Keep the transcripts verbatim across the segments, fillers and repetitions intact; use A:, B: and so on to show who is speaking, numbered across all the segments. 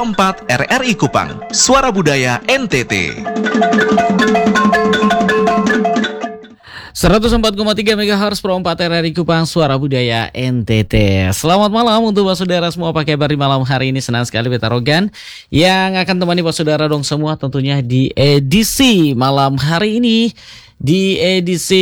A: empat R R I Kupang, Suara Budaya N T T.
B: seratus empat koma tiga megahertz Pro empat R R I Kupang, Suara Budaya N T T. Selamat malam untuk Pak Saudara semua, apa kabar di malam hari ini? Senang sekali Beta Rogan yang akan temani Pak Saudara dong semua tentunya di edisi malam hari ini, di edisi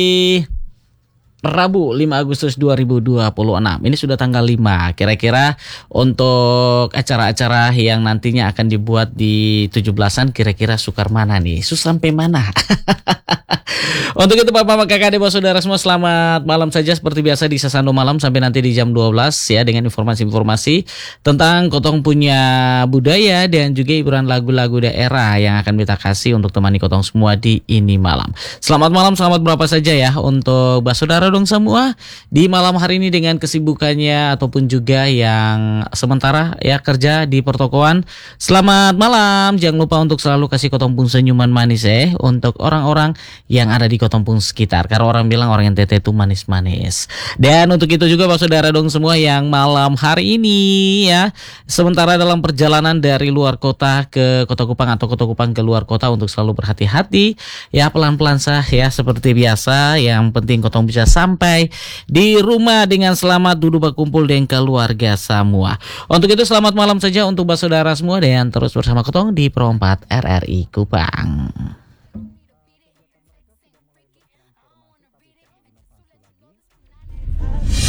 B: Rabu lima Agustus dua ribu dua puluh enam. Ini sudah tanggal lima. Kira-kira untuk acara-acara yang nantinya akan dibuat di tujuh belasan, kira-kira sukar mana nih? Sus sampai mana? Untuk itu Bapak Mama Kakak Adik Saudara semua, selamat malam saja seperti biasa di Sasando Malam sampai nanti di jam dua belas ya, dengan informasi-informasi tentang Kotong punya budaya dan juga hiburan lagu-lagu daerah yang akan kita kasih untuk temani Kotong semua di ini malam. Selamat malam, selamat berapa saja ya untuk Bapak Saudara dong semua di malam hari ini dengan kesibukannya ataupun juga yang sementara ya kerja di pertokoan. Selamat malam, jangan lupa untuk selalu kasih Kotong pun senyuman manis eh untuk orang-orang yang ada di Kotong pun sekitar, karena orang bilang orang N T T itu manis-manis. Dan untuk itu juga Pak Saudara dong semua yang malam hari ini ya, sementara dalam perjalanan dari luar kota ke Kota Kupang atau Kota Kupang ke luar kota, untuk selalu berhati-hati ya, pelan-pelan sah ya seperti biasa. Yang penting Kotong bisa sampai di rumah dengan selamat, duduk berkumpul dengan keluarga semua. Untuk itu selamat malam saja untuk Pak Saudara semua dan terus bersama Kotong di Pro empat R R I Kupang.